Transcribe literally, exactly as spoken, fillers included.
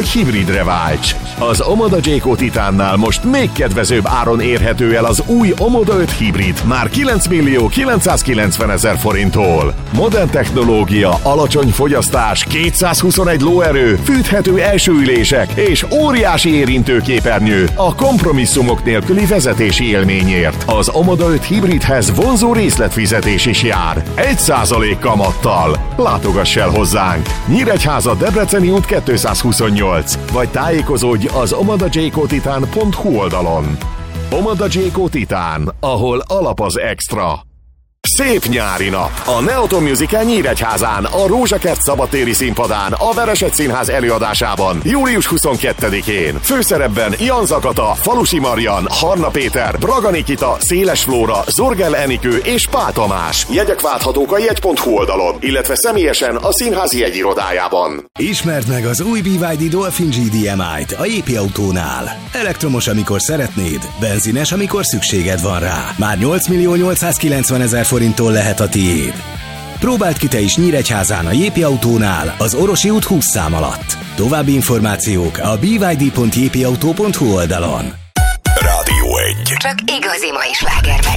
hogy hibridre válts. Az Omoda Jayco Titánnál most még kedvezőbb áron érhető el az új Omoda öt hibrid, már kilenc millió kilencszázkilencvenezer forinttól. Modern technológia, alacsony fogyasztás, kétszázhuszonegy lóerő, fűthető elsőülések és óriási érintőképernyő a kompromisszumok nélküli vezetési élményért. Az Omoda öt hibridhez vonzó részletfizetés is jár. egy százalék kamattal. Látogass el hozzánk! Nyíregyháza Debreceni út kétszázhuszonnyolc, vagy tájékozódj az omoda jayco titan pont hu oldalon. Omoda Jayco Titan, ahol alap az extra. Szép nyári nap! A Neoton Musical Nyíregyházán, a Rózsakert szabadtéri színpadán, a Veresett Színház előadásában, július huszonkettedikén. Főszerepben Jan Zakata, Falusi Marian, Harna Péter, Braga Nikita, Széles Flóra, Zorgel Enikő és Pál Tamás. Jegyek válthatók a jegy pont hu oldalon, illetve személyesen a színház jegyirodájában. Ismerd meg az új bé vé dé Dolphin gé dé em i-t a Jépi Autónál. Elektromos, amikor szeretnéd, benzines, amikor szükséged van rá. Már nyolc millió nyolcszázkilencvenezer forinttól lehet a tiéd. Próbáld ki te is Nyíregyházán a Jépi Autónál, az Orosi út húsz szám alatt. További információk a b y d pont j p auto pont hu oldalon. Rádió egy. Csak igazi mai slágerben.